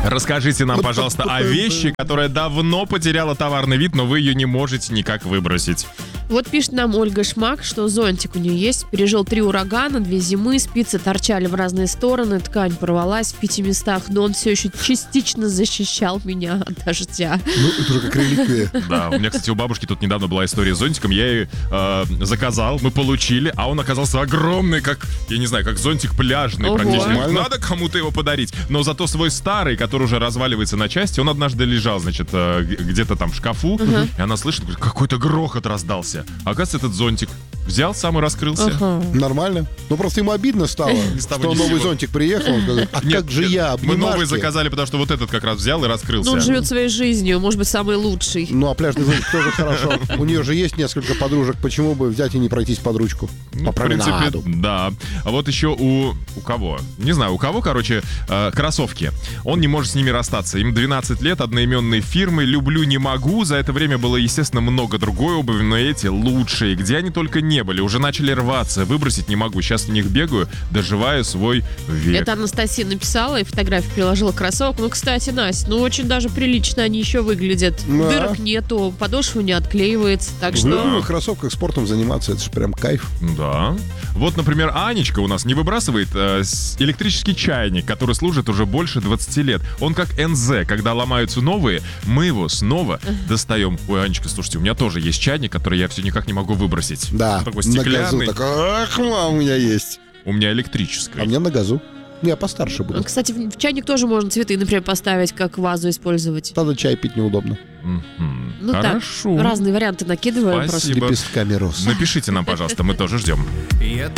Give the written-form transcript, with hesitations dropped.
Расскажите нам, пожалуйста, о вещи, которая давно потеряла товарный вид, но вы ее не можете никак выбросить. Вот пишет нам Ольга Шмак, что зонтик у нее есть. Пережил 3 урагана, 2 зимы, спицы торчали в разные стороны, ткань порвалась в 5 местах, но он все еще частично защищал меня от дождя. Ну, это уже как реликвия. Да, у меня, кстати, у бабушки тут недавно была история с зонтиком. Я ее заказал, мы получили, а он оказался огромный, как, я не знаю, как зонтик пляжный. Ого. Практически. Нормально. Надо кому-то его подарить. Но зато свой старый, который уже разваливается на части, он однажды лежал, значит, где-то там в шкафу, и она слышит, говорит, какой-то грохот раздался. Оказывается, этот зонтик взял сам и раскрылся. Нормально. Ну, просто ему обидно стало, Ни с того, что ни с новый сего. зонтик приехал. Он говорит, а Нет, как же я, мы новый обнимашки. заказали, потому что вот этот как раз взял и раскрылся. Ну, он живет своей жизнью, может быть, самый лучший. Ну, а пляжный зонтик тоже хорошо. У нее же есть несколько подружек. Почему бы взять и не пройтись под ручку? Ну, По в принципе, променаду. да. А вот еще у кого? Не знаю, у кого, короче, кроссовки. Он не может с ними расстаться. Им 12 лет, одноименные фирмы. Люблю, не могу. За это время было, естественно, много другой обуви, но эти лучшие. Где они только не были. Уже начали рваться. Выбросить не могу. Сейчас в них бегаю, доживаю свой век. Это Анастасия написала и фотографию приложила кроссовок. Ну, кстати, Настя, ну очень даже прилично они еще выглядят. Да. Дырок нету, подошва не отклеивается. Так В что... любых кроссовках спортом заниматься, это же прям кайф. Да. Вот, например, Анечка у нас не выбрасывает электрический чайник, который служит уже больше 20 лет. Он как НЗ. Когда ломаются новые, мы его снова достаем. Ой, Анечка, слушайте, у меня тоже есть чайник, который я все никак не могу выбросить. Да, Он такой на газу стеклянный. так, ах, у меня есть. У меня электрический. А у меня на газу. Я постарше буду. Кстати, в чайник тоже можно цветы, например, поставить, как вазу использовать. Тогда чай пить неудобно. Мгм. Ну Хорошо. так, разные варианты накидываем. Спасибо. С лепестками роз. Напишите нам, пожалуйста, мы тоже ждем.